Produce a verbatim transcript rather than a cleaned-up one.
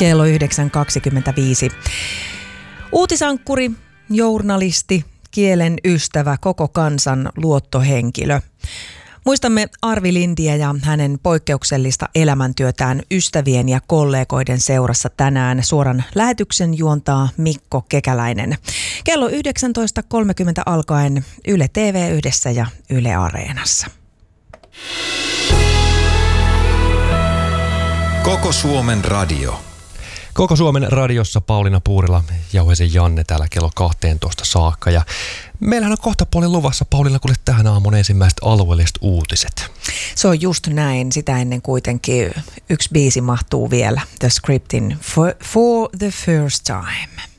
Kello yhdeksän kaksikymmentäviisi. Uutisankkuri, journalisti, kielen ystävä, koko kansan luottohenkilö. Muistamme Arvi Lindiä ja hänen poikkeuksellista elämäntyötään ystävien ja kollegoiden seurassa tänään. Suoran lähetyksen juontaa Mikko Kekäläinen. Kello yhdeksäntoista kolmekymmentä alkaen Yle T V yhdessä ja Yle Areenassa. Koko Suomen radio. Koko Suomen radiossa Pauliina Puurila, Jauhesen Janne täällä kello kahteentoista saakka. Ja meillähän on kohta paljon luvassa, Pauliina, kuule tähän aamun ensimmäiset alueelliset uutiset. Se on just näin. Sitä ennen kuitenkin yksi biisi mahtuu vielä. The Scriptin For, for the First Time.